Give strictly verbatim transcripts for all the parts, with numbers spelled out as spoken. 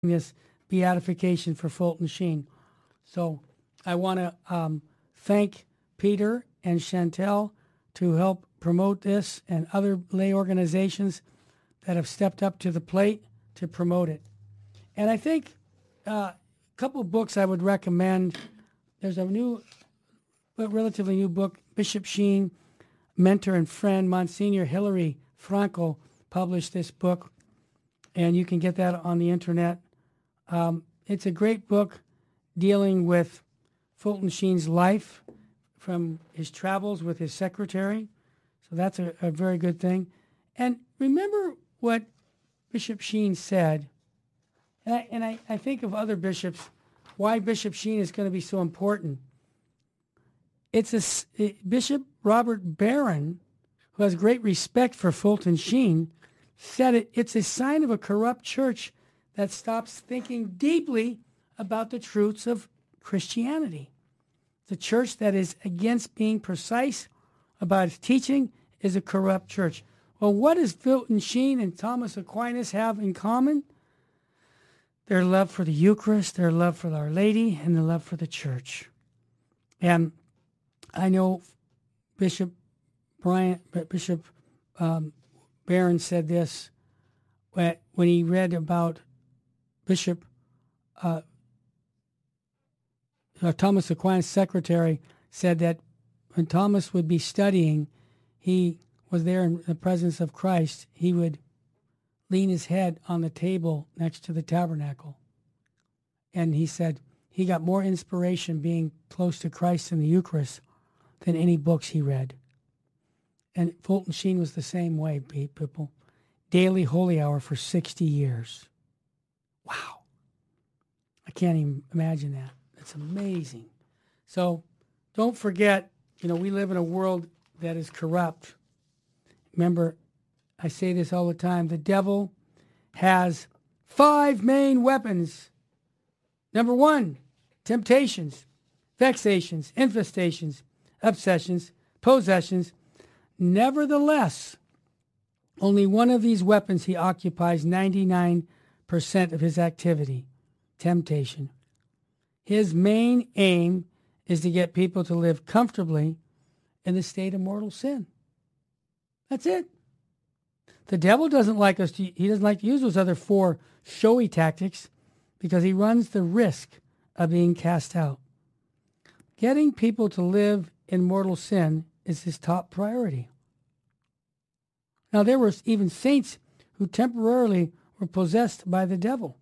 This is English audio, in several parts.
this beatification for Fulton Sheen. So I want to um, thank Peter and Chantel to help promote this and other lay organizations that have stepped up to the plate to promote it. And I think uh, a couple of books I would recommend. There's a new, a relatively new book, Bishop Sheen, mentor and friend, Monsignor Hilary Frankel published this book, and you can get that on the internet. Um, it's a great book dealing with Fulton Sheen's life from his travels with his secretary. So that's a, a very good thing. And remember what Bishop Sheen said, and I, and I, I think of other bishops, why Bishop Sheen is going to be so important. It's a, it, Bishop Robert Barron, who has great respect for Fulton Sheen, said it, it's a sign of a corrupt church that stops thinking deeply about the truths of Christianity. The church that is against being precise about its teaching is a corrupt church. Well, what does Fulton Sheen and Thomas Aquinas have in common? Their love for the Eucharist, their love for Our Lady, and their love for the church. And I know Bishop Brian, Bishop um, Barron said this when he read about Bishop uh, uh, Thomas Aquinas' secretary said that when Thomas would be studying, he was there in the presence of Christ, he would lean his head on the table next to the tabernacle. And he said he got more inspiration being close to Christ in the Eucharist than any books he read. And Fulton Sheen was the same way, people. Daily holy hour for sixty years. Wow. I can't even imagine that. It's amazing. So don't forget, you know, we live in a world that is corrupt. Remember, I say this all the time, the devil has five main weapons. Number one, temptations, vexations, infestations, obsessions, possessions. Nevertheless, only one of these weapons he occupies ninety-nine percent of his activity, temptation. His main aim is to get people to live comfortably in the state of mortal sin. That's it. The devil doesn't like us to, he doesn't like to use those other four showy tactics because he runs the risk of being cast out. Getting people to live in mortal sin is his top priority. Now, there were even saints who temporarily were possessed by the devil.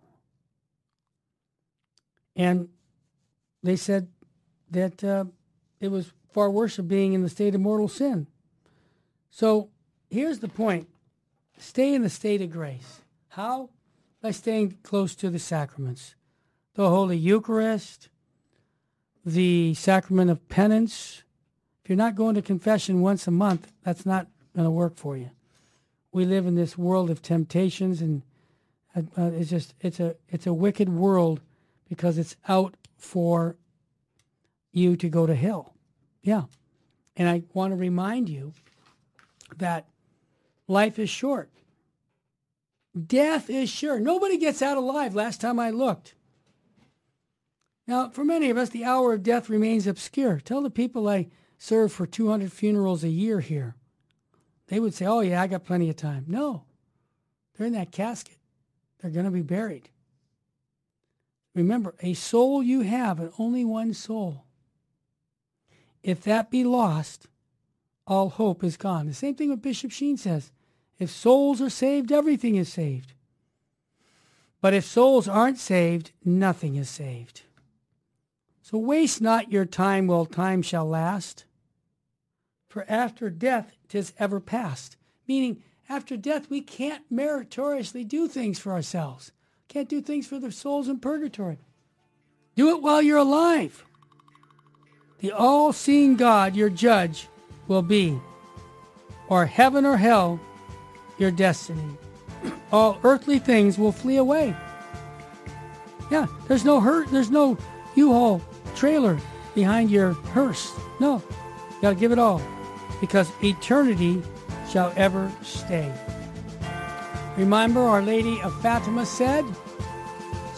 And they said that uh, it was far worse of being in the state of mortal sin. So here's the point. Stay in the state of grace. How? By staying close to the sacraments. The Holy Eucharist, the sacrament of penance. If you're not going to confession once a month, that's not going to work for you. We live in this world of temptations, and uh, it's just it's a it's a wicked world because it's out for you to go to hell. Yeah. And I want to remind you that life is short. Death is sure. Nobody gets out alive last time I looked. Now, for many of us, the hour of death remains obscure. Tell the people I serve for two hundred funerals a year here. They would say, oh, yeah, I got plenty of time. No, they're in that casket. They're going to be buried. Remember, a soul you have, and only one soul. If that be lost, all hope is gone. The same thing what Bishop Sheen says. If souls are saved, everything is saved. But if souls aren't saved, nothing is saved. So waste not your time while time shall last. For after death, 'tis ever past. Meaning, after death, we can't meritoriously do things for ourselves. Can't do things for the souls in purgatory. Do it while you're alive. The all-seeing God, your judge, will be, or heaven or hell, your destiny. All earthly things will flee away. Yeah, there's no hurt, there's no U-Haul trailer behind your hearse. No, you got to give it all, because eternity shall ever stay. Remember, Our Lady of Fatima said,